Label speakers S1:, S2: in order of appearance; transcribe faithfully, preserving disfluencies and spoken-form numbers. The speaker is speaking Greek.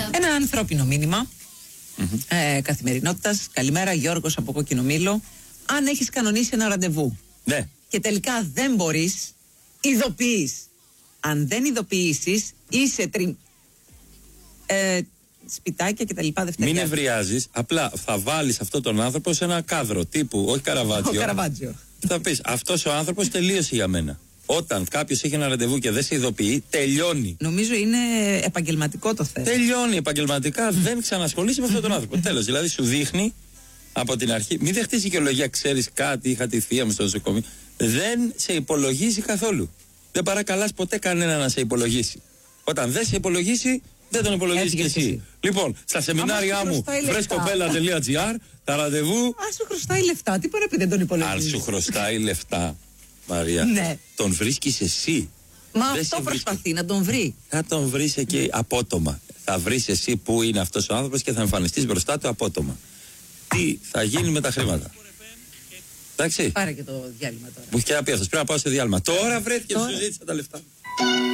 S1: Ένα ανθρώπινο μήνυμα
S2: Mm-hmm.
S1: ε, καθημερινότητας. Καλημέρα, Γιώργος από Κόκκινο Μήλο. Αν έχεις κανονίσει ένα ραντεβού,
S2: ναι,
S1: και τελικά δεν μπορείς, ειδοποιείς. Αν δεν ειδοποιήσεις, είσαι τριμ... Ε, σπιτάκια και τα λοιπά δευτεριά.
S2: μην ευριάζεις, απλά θα βάλεις αυτόν τον άνθρωπο σε ένα κάδρο τύπου, όχι Καραβάτζιο.
S1: Ο Καραβάτζιο.
S2: Θα πεις, αυτός ο άνθρωπος τελείωσε για μένα. Όταν κάποιος έχει ένα ραντεβού και δεν σε ειδοποιεί, τελειώνει.
S1: Νομίζω είναι επαγγελματικό το θέμα.
S2: Τελειώνει επαγγελματικά, δεν ξανασχολείσαι με αυτόν τον άνθρωπο. Τέλος. Δηλαδή σου δείχνει από την αρχή, μην δεχτείς δικαιολογία, ξέρεις κάτι, είχα τη θεία μου στο νοσοκομείο. Δεν σε υπολογίζει καθόλου. Δεν παρακαλάς ποτέ κανένα να σε υπολογίσει. Όταν δεν σε υπολογίσει, δεν τον υπολογίζεις κι εσύ. εσύ. Λοιπόν, στα σεμινάρια μου, βρέσκοπέλα τελεία τζι άρ, τα ραντεβού.
S1: Αν σου χρωστάει λεφτά, τι μπορεί να πει δεν τον υπολογίζει.
S2: Αν σου χρωστάει λεφτά, Μαρία,
S1: ναι.
S2: τον βρίσκεις εσύ.
S1: Μα
S2: δεν
S1: αυτό προσπαθεί βρίσκει. Να τον βρει.
S2: Θα τον βρεις εκεί απότομα. Θα βρεις εσύ που είναι αυτός ο άνθρωπος και θα εμφανιστείς μπροστά του απότομα. Τι θα γίνει με τα χρήματα. Εντάξει.
S1: Πάρε και το διάλειμμα τώρα.
S2: Μου έχει και να πει αυτός. Πρέπει να πάω σε διάλειμμα. Τώρα βρέθηκε, σου ζήτησα τα λεφτά.